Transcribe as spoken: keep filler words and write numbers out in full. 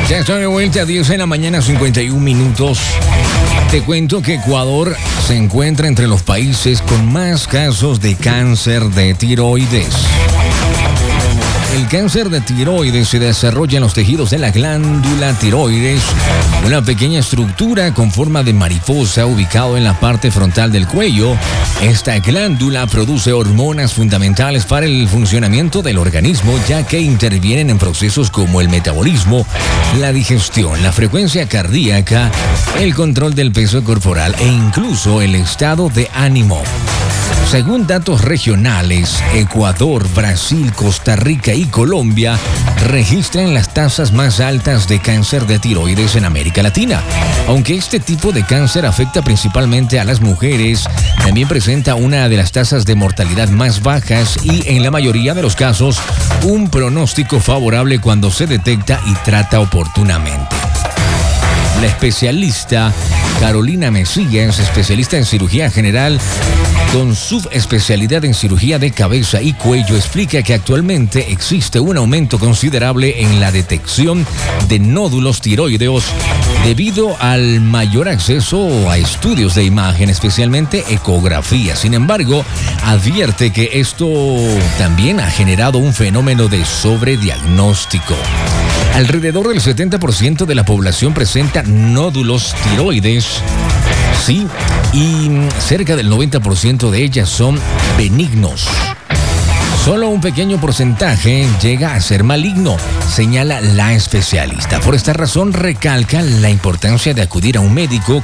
Ya estoy de vuelta a diez de la mañana, cincuenta y un minutos. Te cuento que Ecuador se encuentra entre los países con más casos de cáncer de tiroides. El cáncer de tiroides se desarrolla en los tejidos de la glándula tiroides, una pequeña estructura con forma de mariposa ubicado en la parte frontal del cuello. Esta glándula produce hormonas fundamentales para el funcionamiento del organismo, ya que intervienen en procesos como el metabolismo, la digestión, la frecuencia cardíaca, el control del peso corporal e incluso el estado de ánimo. Según datos regionales, Ecuador, Brasil, Costa Rica y Colombia registran las tasas más altas de cáncer de tiroides en América Latina. Aunque este tipo de cáncer afecta principalmente a las mujeres, también presenta una de las tasas de mortalidad más bajas y, en la mayoría de los casos, un pronóstico favorable cuando se detecta y trata oportunamente. La especialista Carolina Mesías, especialista en cirugía general con subespecialidad en cirugía de cabeza y cuello, explica que actualmente existe un aumento considerable en la detección de nódulos tiroideos debido al mayor acceso a estudios de imagen, especialmente ecografía. Sin embargo, advierte que esto también ha generado un fenómeno de sobrediagnóstico. Alrededor del setenta por ciento de la población presenta nódulos tiroides, sí, y cerca del noventa por ciento de ellas son benignos. Solo un pequeño porcentaje llega a ser maligno, señala la especialista. Por esta razón recalca la importancia de acudir a un médico